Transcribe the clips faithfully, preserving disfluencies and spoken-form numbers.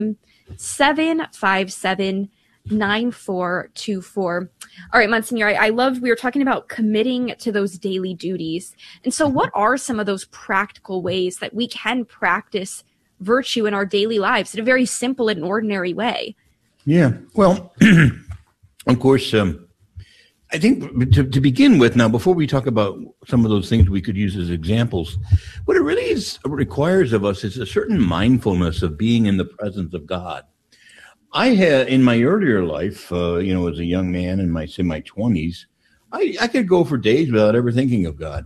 seven five seven, nine four two four. All right, Monsignor, I, I love, we were talking about committing to those daily duties. And so what are some of those practical ways that we can practice virtue in our daily lives in a very simple and ordinary way? Yeah, well, of course, um, I think to, to begin with now, before we talk about some of those things we could use as examples, what it really is requires of us is a certain mindfulness of being in the presence of God. I had, in my earlier life, uh, you know, as a young man in my, say, my twenties, I, I could go for days without ever thinking of God.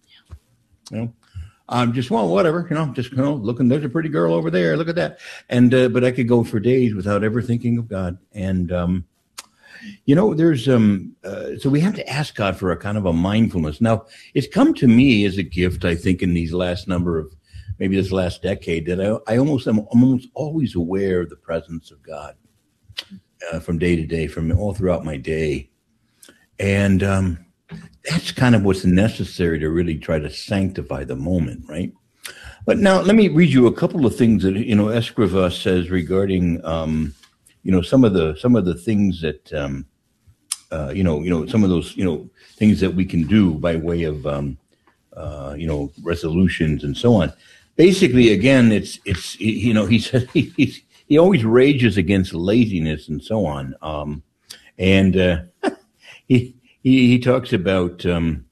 You know, I'm just, well, whatever, you know, just, you know, looking, there's a pretty girl over there, look at that. And, uh, but I could go for days without ever thinking of God. And, um, you know, there's, um, uh, so we have to ask God for a kind of a mindfulness. Now, it's come to me as a gift, I think, in these last number of, maybe this last decade, that I, I almost am I'm almost always aware of the presence of God uh, from day to day, from all throughout my day. And um, that's kind of what's necessary to really try to sanctify the moment, right? But now let me read you a couple of things that, you know, Escriva says regarding, um, you know, some of the some of the things that, um, uh, you know, you know, some of those, you know, things that we can do by way of, um, uh, you know, resolutions and so on. Basically, again, it's, it's, you know, he says he, he's, he always rages against laziness and so on. Um, and, uh, he, he, he talks about, um,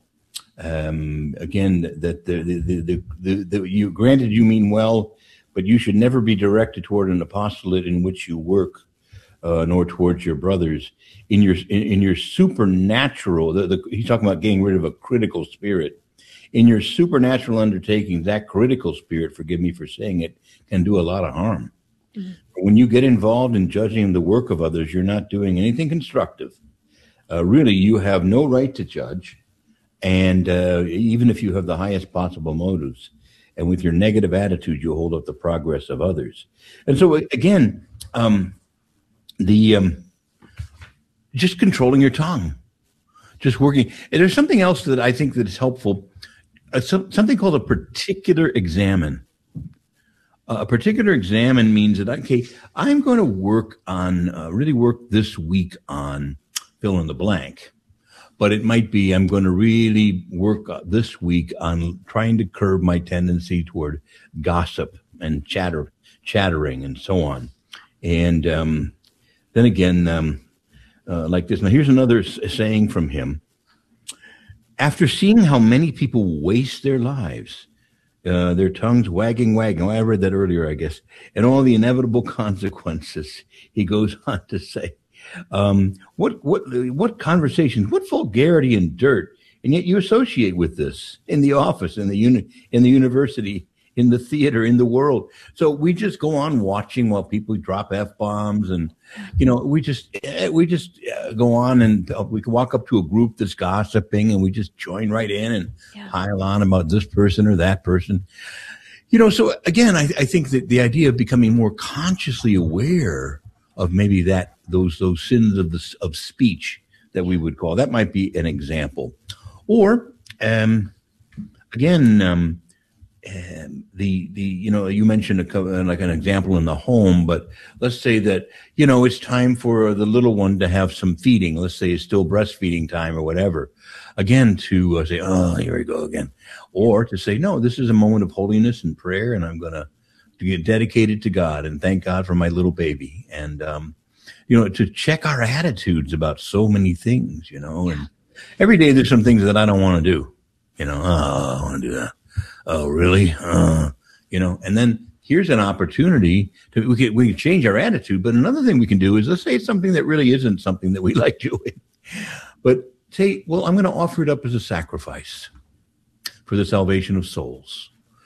um, again, that the, the, the, the, the, the, you, granted you mean well, but you should never be directed toward an apostolate in which you work, uh, nor towards your brothers in your, in, in your supernatural, the, the, he's talking about getting rid of a critical spirit. In your supernatural undertakings, that critical spirit, forgive me for saying it, can do a lot of harm. Mm-hmm. When you get involved in judging the work of others, you're not doing anything constructive. Uh, really, you have no right to judge, and uh, even if you have the highest possible motives. And with your negative attitude, you hold up the progress of others. And so, again, um, the um, just controlling your tongue, just working. And there's something else that I think that is helpful. Uh, so, something called a particular examen. Uh, a particular examen means that, okay, I'm going to work on, uh, really work this week on fill in the blank. But it might be I'm going to really work this week on trying to curb my tendency toward gossip and chatter, chattering and so on. And um, then again, um, uh, like this. Now, here's another s- saying from him. After seeing how many people waste their lives, uh, their tongues wagging, wagging, I read that earlier, I guess, and all the inevitable consequences, he goes on to say, um, what, what, what conversations, what vulgarity and dirt, and yet you associate with this in the office, in the uni, in the university, in the theater, in the world. So we just go on watching while people drop F-bombs and, you know, we just, we just go on and we can walk up to a group that's gossiping and we just join right in and yeah. pile on about this person or that person. You know, so again, I, I think that the idea of becoming more consciously aware of maybe that, those, those sins of the, of speech that we would call, that might be an example. Or, um, again, um, And the, the, you know, you mentioned a, like an example in the home, but let's say that, you know, it's time for the little one to have some feeding. Let's say it's still breastfeeding time or whatever. Again, to uh, say, oh, here we go again. Or to say, no, this is a moment of holiness and prayer, and I'm going to get dedicated to God and thank God for my little baby. And, um, you know, to check our attitudes about so many things, you know, and every day there's some things that I don't want to do. You know, oh, I want to do that. Oh, really? Uh, you know, and then here's an opportunity to, we can, we can change our attitude. But another thing we can do is let's say it's something that really isn't something that we like doing, but say, well, I'm going to offer it up as a sacrifice for the salvation of souls.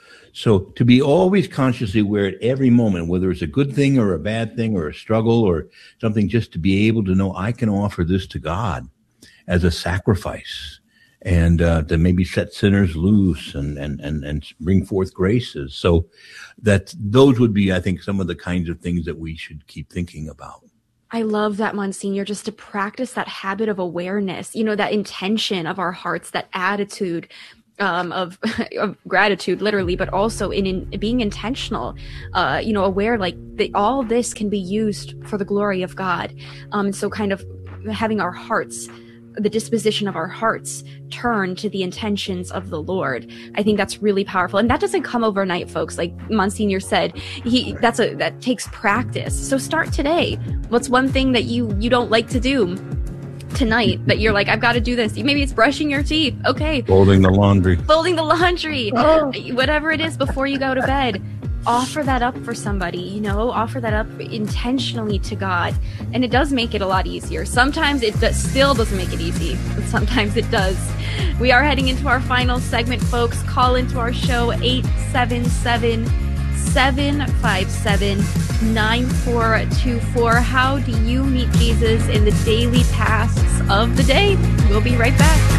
So to be always consciously aware at every moment, whether it's a good thing or a bad thing or a struggle or something, just to be able to know I can offer this to God as a sacrifice. And uh, to maybe set sinners loose and, and, and, and bring forth graces. So that those would be, I think, some of the kinds of things that we should keep thinking about. I love that, Monsignor, just to practice that habit of awareness, you know, that intention of our hearts, that attitude. um, of, of gratitude, literally, but also in, in being intentional, uh, you know, aware like that all this can be used for the glory of God. Um, and so kind of having our hearts, the disposition of our hearts turn to the intentions of the Lord. I think that's really powerful. And that doesn't come overnight, folks. Like Monsignor said, he, that's a, that takes practice. So start today. What's one thing that you, you don't like to do tonight that you're like, I've got to do this? Maybe it's brushing your teeth. Okay. Folding the laundry. Folding the laundry. Oh. Whatever it is before you go to bed. Offer that up for somebody, you know, offer that up intentionally to God. And it does make it a lot easier. Sometimes it does, still doesn't make it easy, but sometimes it does. We are heading into our final segment, folks. Call into our show eight seven seven, seven five seven, nine four two four. How do you meet Jesus in the daily tasks of the day? We'll be right back.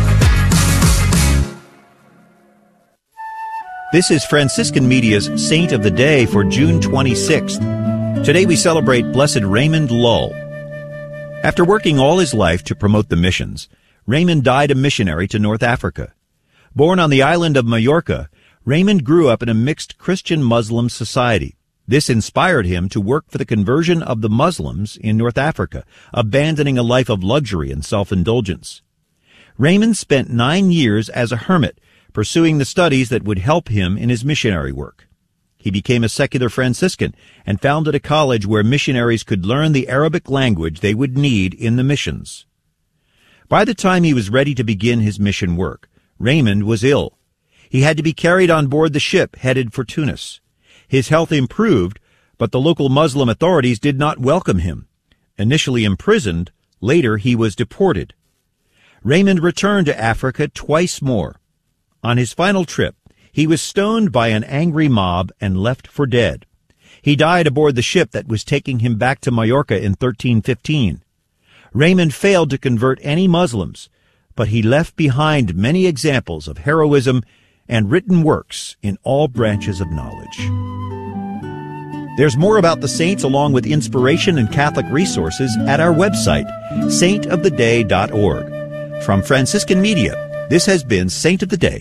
This is Franciscan Media's Saint of the Day for June twenty-sixth. Today we celebrate Blessed Raymond Lull. After working all his life to promote the missions, Raymond died a missionary to North Africa. Born on the island of Majorca, Raymond grew up in a mixed Christian-Muslim society. This inspired him to work for the conversion of the Muslims in North Africa, abandoning a life of luxury and self-indulgence. Raymond spent nine years as a hermit, pursuing the studies that would help him in his missionary work. He became a secular Franciscan and founded a college where missionaries could learn the Arabic language they would need in the missions. By the time he was ready to begin his mission work, Raymond was ill. He had to be carried on board the ship headed for Tunis. His health improved, but the local Muslim authorities did not welcome him. Initially imprisoned, later he was deported. Raymond returned to Africa twice more. On his final trip, he was stoned by an angry mob and left for dead. He died aboard the ship that was taking him back to Majorca in thirteen fifteen. Raymond failed to convert any Muslims, but he left behind many examples of heroism and written works in all branches of knowledge. There's more about the saints along with inspiration and Catholic resources at our website, saint of the day dot org. From Franciscan Media, this has been Saint of the Day.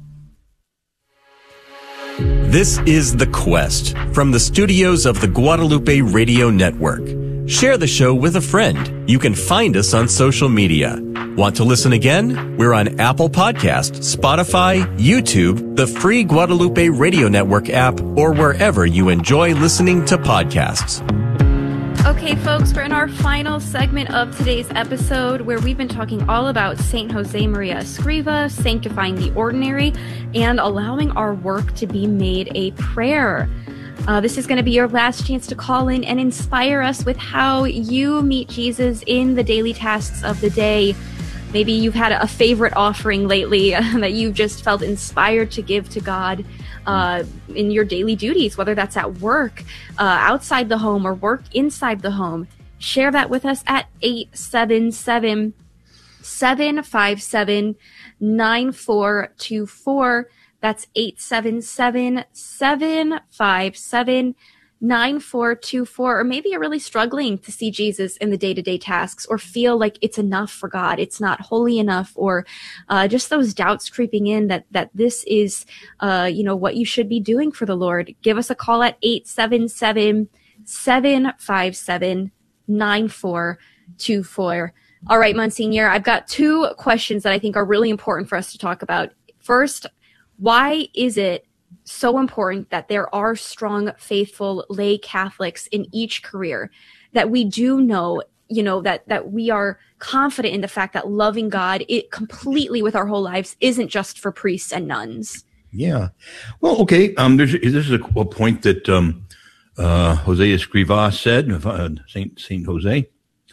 This is The Quest from the studios of the Guadalupe Radio Network. Share the show with a friend. You can find us on social media. Want to listen again? We're on Apple Podcasts, Spotify, YouTube, the free Guadalupe Radio Network app, or wherever you enjoy listening to podcasts. Okay, folks, we're in our final segment of today's episode where we've been talking all about Saint Jose Maria Escriva, sanctifying the ordinary, and allowing our work to be made a prayer. Uh, this is going to be your last chance to call in and inspire us with how you meet Jesus in the daily tasks of the day. Maybe you've had a favorite offering lately that you've just felt inspired to give to God uh, in your daily duties, whether that's at work, uh, outside the home, or work inside the home. Share that with us at eight seven seven, seven five seven, nine four two four. That's eight seven seven, seven five seven, nine four two four. Or maybe you're really struggling to see Jesus in the day-to-day tasks, or feel like it's enough for God, it's not holy enough, or uh, just those doubts creeping in that that this is, uh, you know, what you should be doing for the Lord. Give us a call at eight seven seven, seven five seven, nine four two four. All right, Monsignor, I've got two questions that I think are really important for us to talk about. First, why is it so important that there are strong, faithful lay Catholics in each career, that we do know, you know, that, that we are confident in the fact that loving God it completely with our whole lives isn't just for priests and nuns? Yeah. Well, okay. Um, there's, this is a, a point that um, uh, Jose Escriva said, uh, Saint, Saint Jose.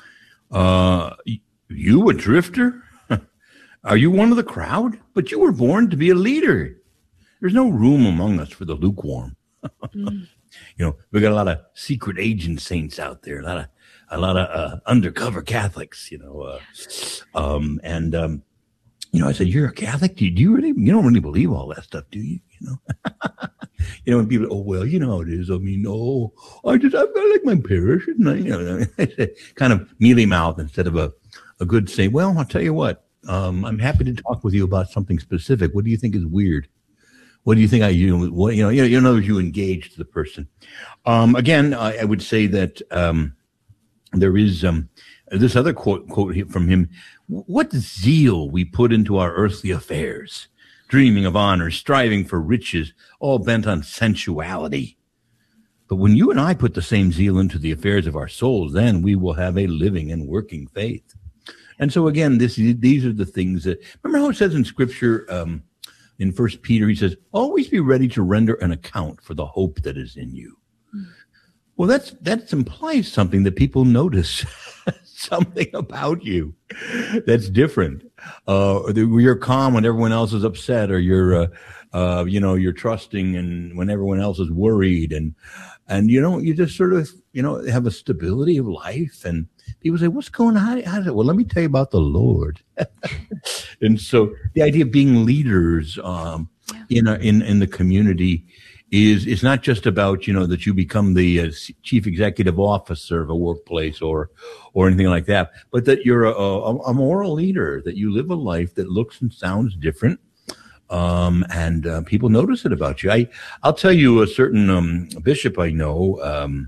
Uh, you a drifter? Are you one of the crowd? But you were born to be a leader. There's no room among us for the lukewarm. mm. You know, we got a lot of secret agent saints out there, a lot of a lot of uh, undercover Catholics. You know, uh, um, and um, you know, I said, "You're a Catholic? Do you, do you really? You don't really believe all that stuff, do you? You know, you know, when people, oh well, you know how it is. I mean, no, I just I like my parish, and I, you know, kind of mealy mouth instead of a a good say. Well, I'll tell you what." Um, I'm happy to talk with you about something specific. What do you think is weird? What do you think I you what you know you know you know you engage the person. Um, again, I, I would say that um, there is um, this other quote quote from him. What zeal we put into our earthly affairs, dreaming of honor, striving for riches, all bent on sensuality. But when you and I put the same zeal into the affairs of our souls, then we will have a living and working faith. And so again, this these are the things that, remember how it says in Scripture, um, in First Peter, he says, always be ready to render an account for the hope that is in you. Mm. Well, that's that implies something that people notice. Something about you that's different. Uh, you're calm when everyone else is upset, or you're, uh, uh, you know, you're trusting, and when everyone else is worried, and and you know, you just sort of, you know, have a stability of life. And people say, "What's going on? How is it?" Well, let me tell you about the Lord. And so, the idea of being leaders um, yeah. in a, in in the community is it's not just about, you know, that you become the uh, chief executive officer of a workplace or or anything like that, but that you're a, a, a moral leader, that you live a life that looks and sounds different, um, and uh, people notice it about you. I I'll tell you a certain um, bishop I know. Um,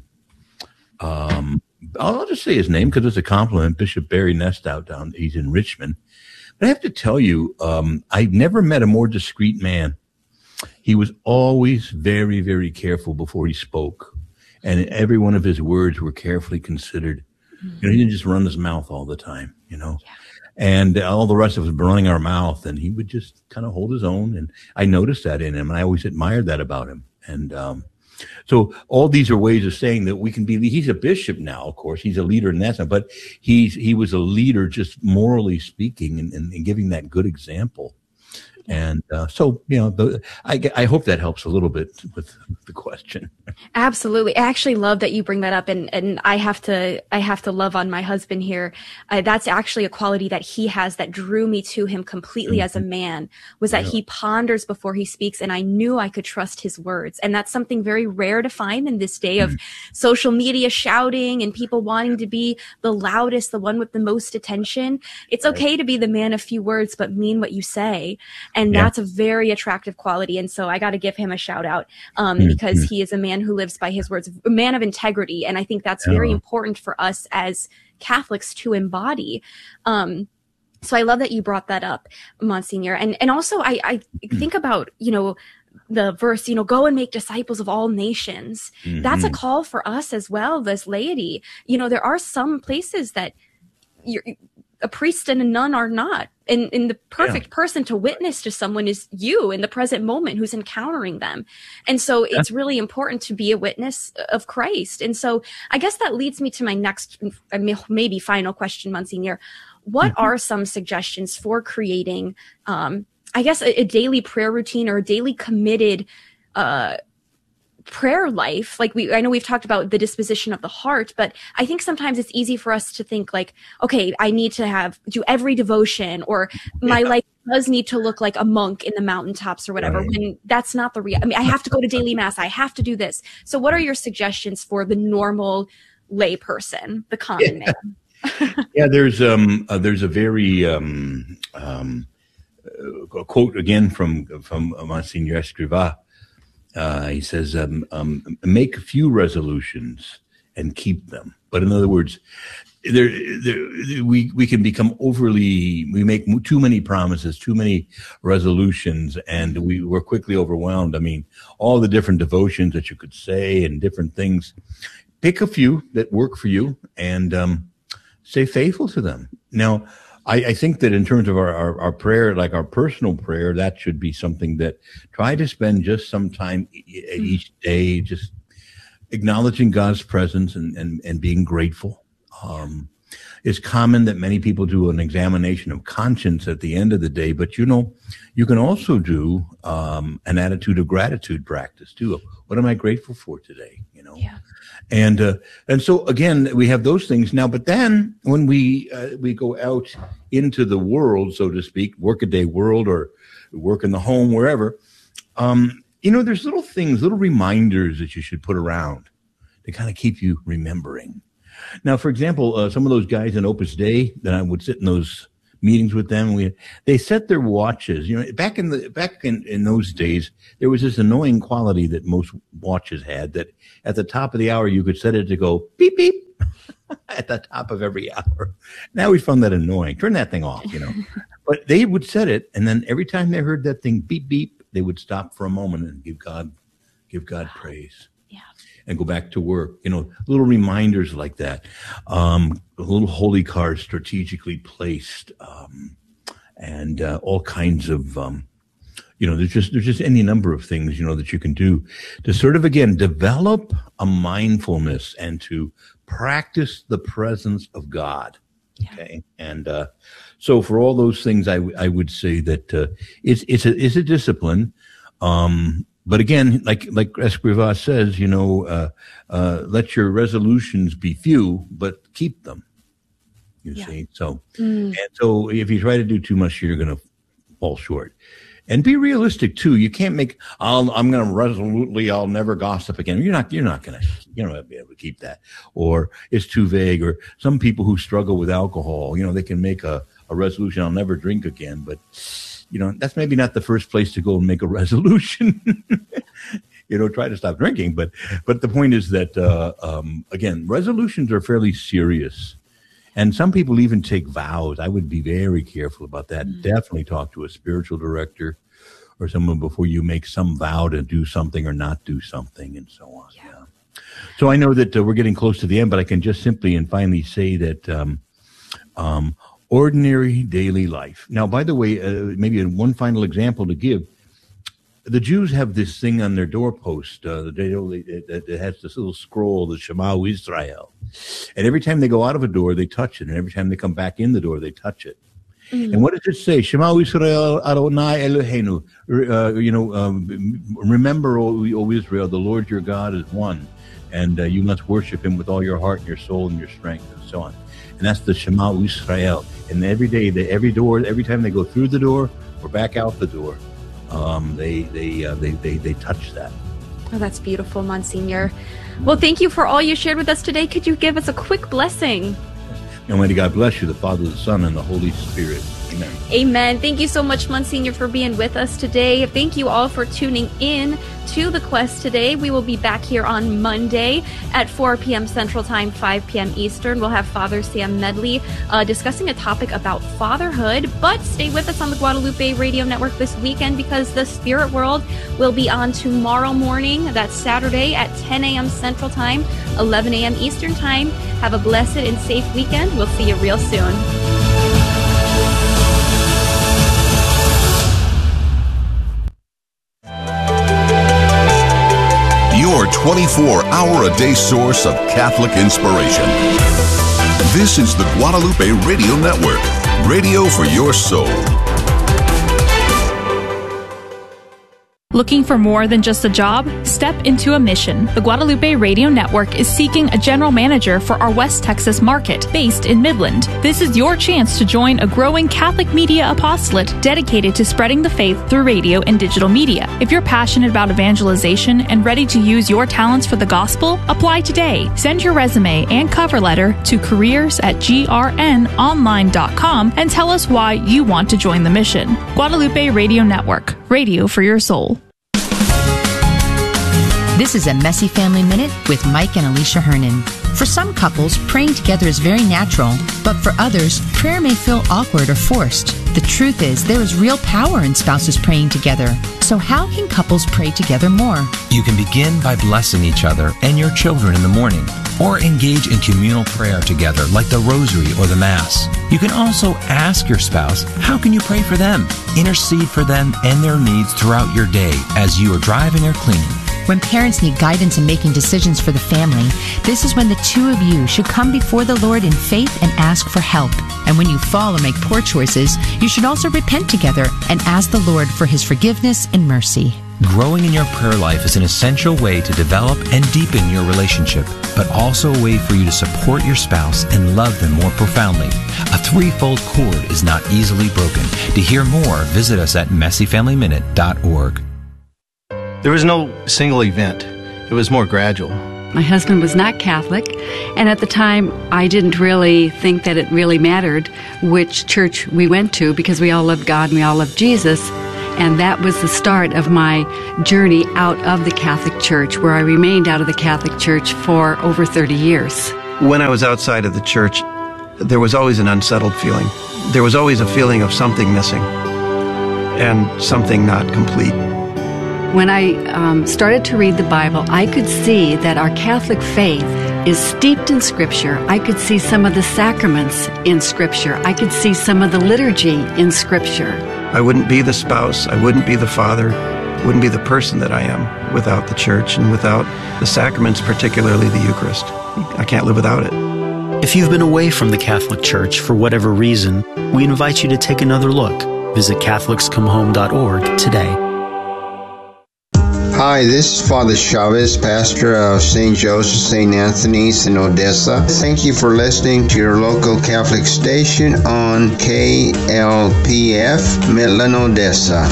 um, I'll just say his name because it's a compliment. Bishop Barry Nestout down. He's in Richmond. But I have to tell you, um, I've never met a more discreet man. He was always very, very careful before he spoke, and every one of his words were carefully considered. Mm-hmm. You know, he didn't just run his mouth all the time, you know, yeah. and all the rest of us were running our mouth, and he would just kind of hold his own. And I noticed that in him, and I always admired that about him. And um, so all these are ways of saying that we can be. He's a bishop now, of course. He's a leader in that sense, but he's he was a leader, just morally speaking, and, and, and giving that good example. And uh, so, you know, the, I, I hope that helps a little bit with the question. Absolutely. I actually love that you bring that up. And, and I have to, I have to love on my husband here. Uh, that's actually a quality that he has that drew me to him completely mm-hmm. as a man, was that yeah. he ponders before he speaks. And I knew I could trust his words. And that's something very rare to find in this day of mm-hmm. social media shouting and people wanting to be the loudest, the one with the most attention. It's okay right. to be the man of few words, but mean what you say. And yeah. that's a very attractive quality. And so I got to give him a shout out um, mm-hmm. because he is a man who lives by his words, a man of integrity. And I think that's very uh-huh. important for us as Catholics to embody. Um, so I love that you brought that up, Monsignor. And, and also I, I think about, you know, the verse, you know, go and make disciples of all nations. Mm-hmm. That's a call for us as well as laity. You know, there are some places that you're, a priest and a nun are not. And, and the perfect yeah. person to witness to someone is you in the present moment who's encountering them. And so yeah. it's really important to be a witness of Christ. And so I guess that leads me to my next, maybe final question, Monsignor. What mm-hmm. are some suggestions for creating, um, I guess, a, a daily prayer routine or a daily committed uh prayer life? Like we, I know we've talked about the disposition of the heart, but I think sometimes it's easy for us to think like, okay, I need to have, do every devotion, or my yeah. life does need to look like a monk in the mountaintops or whatever, right. when that's not the real, I mean, I have to go to daily mass. I have to do this. So what are your suggestions for the normal lay person, the common yeah. man? yeah, there's, um, uh, there's a very, um, um, a quote again from, from Monsignor Escrivá. Uh, he says, um, um, make a few resolutions and keep them. But in other words, there, there, we, we can become overly, we make too many promises, too many resolutions, and we, we're quickly overwhelmed. I mean, all the different devotions that you could say and different things. Pick a few that work for you and um, stay faithful to them. Now, I, I think that in terms of our, our, our prayer, like our personal prayer, that should be something that try to spend just some time each day, just acknowledging God's presence and, and, and being grateful. Um, it's common that many people do an examination of conscience at the end of the day, but you know, you can also do um, an attitude of gratitude practice too. What am I grateful for today? You know? Yeah. And, uh, and so again, we have those things now, but then when we, uh, we go out into the world, so to speak, workaday world or work in the home, wherever, um, you know, there's little things, little reminders that you should put around to kind of keep you remembering. Now, for example, uh, some of those guys in Opus Dei that I would sit in those meetings with them. We they set their watches. You know, back in the back in, in those days, there was this annoying quality that most watches had. That at the top of the hour, you could set it to go beep beep at the top of every hour. Now we found that annoying. Turn that thing off. You know, but they would set it, and then every time they heard that thing beep beep, they would stop for a moment and give God give God praise. Yeah. And go back to work. You know, little reminders like that. Um, little holy cards strategically placed, um, and uh, all kinds of, um, you know, there's just there's just any number of things, you know, that you can do to sort of, again, develop a mindfulness and to practice the presence of God. Yeah. Okay, and uh, so for all those things, I, w- I would say that uh, it's it's a it's a discipline. Um, But again, like like Escrivá says, you know, uh, uh, let your resolutions be few, but keep them. You Yeah. see, so Mm. and so if you try to do too much, you're going to fall short. And be realistic too. You can't make. I'll, I'm going to resolutely. I'll never gossip again. You're not. You're not going to. You're not be able to keep that. Or it's too vague. Or some people who struggle with alcohol, you know, they can make a, a resolution. I'll never drink again, but. You know, that's maybe not the first place to go and make a resolution. You know, try to stop drinking. But but the point is that, uh, um, again, resolutions are fairly serious. And some people even take vows. I would be very careful about that. Mm-hmm. Definitely talk to a spiritual director or someone before you make some vow to do something or not do something and so on. Yeah. Yeah. So I know that uh, we're getting close to the end, but I can just simply and finally say that um, um, ordinary daily life. Now, by the way, uh, maybe one final example to give. The Jews have this thing on their doorpost uh, that has this little scroll, the Shema Israel. And every time they go out of a door, they touch it. And every time they come back in the door, they touch it. Mm-hmm. And what does it say? Shema Israel Adonai Eloheinu. Uh, you know, um, remember, O, o Israel, the Lord your God is one. And uh, you must worship him with all your heart and your soul and your strength and so on. And that's the Shema Israel. And every day, they, every door, every time they go through the door or back out the door, um, they they, uh, they they they touch that. Oh, that's beautiful, Monsignor. Well, thank you for all you shared with us today. Could you give us a quick blessing? Almighty God bless you, the Father, the Son, and the Holy Spirit. Amen. Amen. Thank you so much, Monsignor, for being with us today. Thank you all for tuning in to The Quest today. We will be back here on Monday at four p.m. Central Time, five p.m. Eastern. We'll have Father Sam Medley uh, discussing a topic about fatherhood. But stay with us on the Guadalupe Radio Network this weekend because the Spirit World will be on tomorrow morning. That's Saturday at ten a.m. Central Time, eleven a.m. Eastern Time. Have a blessed and safe weekend. We'll see you real soon. Your twenty-four hour a day source of Catholic inspiration. This is the Guadalupe Radio Network, radio for your soul. Looking for more than just a job? Step into a mission. The Guadalupe Radio Network is seeking a general manager for our West Texas market, based in Midland. This is your chance to join a growing Catholic media apostolate dedicated to spreading the faith through radio and digital media. If you're passionate about evangelization and ready to use your talents for the gospel, apply today. Send your resume and cover letter to careers at g r n online dot com and tell us why you want to join the mission. Guadalupe Radio Network, radio for your soul. This is a Messy Family Minute with Mike and Alicia Hernan. For some couples, praying together is very natural, but for others, prayer may feel awkward or forced. The truth is, there is real power in spouses praying together. So how can couples pray together more? You can begin by blessing each other and your children in the morning, or engage in communal prayer together like the Rosary or the Mass. You can also ask your spouse, how can you pray for them? Intercede for them and their needs throughout your day as you are driving or cleaning. When parents need guidance in making decisions for the family, this is when the two of you should come before the Lord in faith and ask for help. And when you fall or make poor choices, you should also repent together and ask the Lord for his forgiveness and mercy. Growing in your prayer life is an essential way to develop and deepen your relationship, but also a way for you to support your spouse and love them more profoundly. A threefold cord is not easily broken. To hear more, visit us at messy family minute dot org. There was no single event. It was more gradual. My husband was not Catholic, and at the time, I didn't really think that it really mattered which church we went to because we all loved God and we all loved Jesus. And that was the start of my journey out of the Catholic Church, where I remained out of the Catholic Church for over thirty years. When I was outside of the church, there was always an unsettled feeling. There was always a feeling of something missing and something not complete. When I um, started to read the Bible, I could see that our Catholic faith is steeped in Scripture. I could see some of the sacraments in Scripture. I could see some of the liturgy in Scripture. I wouldn't be the spouse, I wouldn't be the father, wouldn't be the person that I am without the church and without the sacraments, particularly the Eucharist. I can't live without it. If you've been away from the Catholic Church for whatever reason, we invite you to take another look. Visit Catholics Come Home dot org today. Hi, this is Father Chavez, pastor of Saint Joseph, Saint Anthony's in Odessa. Thank you for listening to your local Catholic station on K L P F, Midland, Odessa.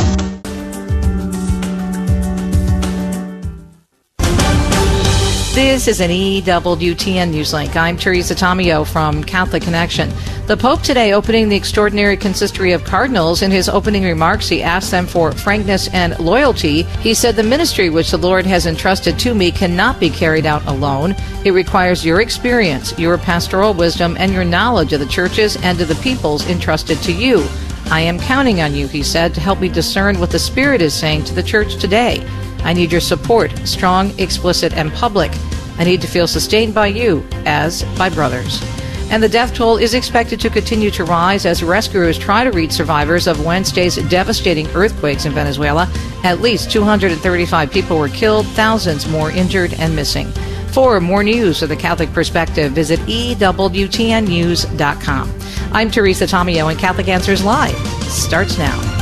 This is an E W T N Newslink. I'm Teresa Tomeo from Catholic Connection. The Pope today opening the Extraordinary Consistory of Cardinals. In his opening remarks, he asked them for frankness and loyalty. He said, "The ministry which the Lord has entrusted to me cannot be carried out alone. It requires your experience, your pastoral wisdom, and your knowledge of the churches and of the peoples entrusted to you. I am counting on you," he said, "to help me discern what the Spirit is saying to the church today. I need your support, strong, explicit, and public. I need to feel sustained by you as by brothers." And the death toll is expected to continue to rise as rescuers try to reach survivors of Wednesday's devastating earthquakes in Venezuela. At least two hundred thirty-five people were killed, thousands more injured and missing. For more news of the Catholic perspective, visit E W T N news dot com. I'm Teresa Tomeo, and Catholic Answers Live starts now.